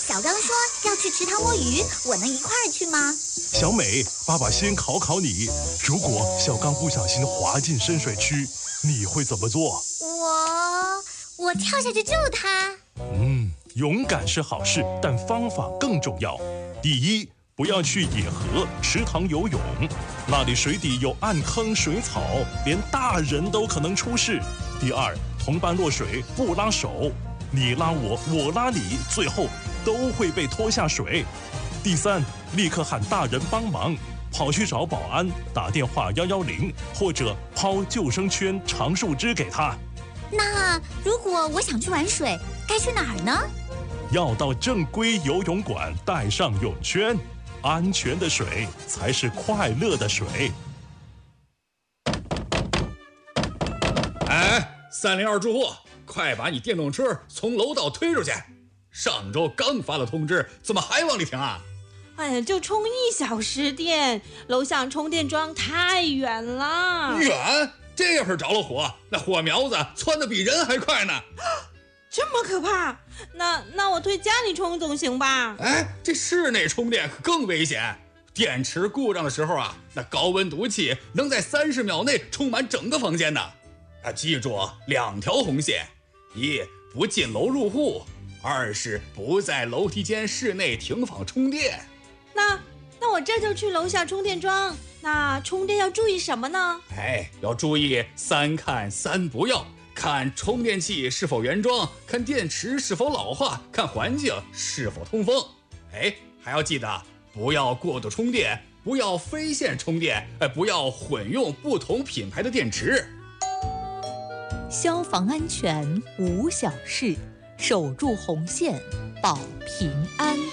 小刚说要去池塘摸鱼，我能一块儿去吗？ 小美，爸爸先考考你，如果小刚不小心滑进深水区，你会怎么做？ 我跳下去救他。 勇敢是好事，但方法更重要。第一，不要去野河、池塘游泳，那里水底有暗坑、水草，连大人都可能出事。第二，同伴落水不拉手，你拉我，我拉你，最后都会被拖下水。第三，立刻喊大人帮忙，跑去找保安，打电话110，或者抛救生圈、长树枝给他。 那如果我想去玩水，该去哪儿呢？ 要到正规游泳馆，带上泳圈，安全的水才是快乐的水。 302住户，快把你电动车从楼道推出去！上周刚发了通知，怎么还往里停啊？ 就充1小时电，楼下充电桩太远了。 远？这要是着了火，那火苗子窜得比人还快呢。 这么可怕？那我推家里充总行吧？ 这室内充电可更危险。电池故障的时候啊，那高温毒气能在30秒内充满整个房间呢。记住2条红线：一，不进楼入户；二是不在楼梯间室内停放充电。 那我这就去楼下充电桩。那充电要注意什么呢？ 要注意3看3不要。看充电器是否原装，看电池是否老化，看环境是否通风。还要记得不要过度充电，不要非线充电，不要混用不同品牌的电池。 消防安全无小事，守住红线保平安。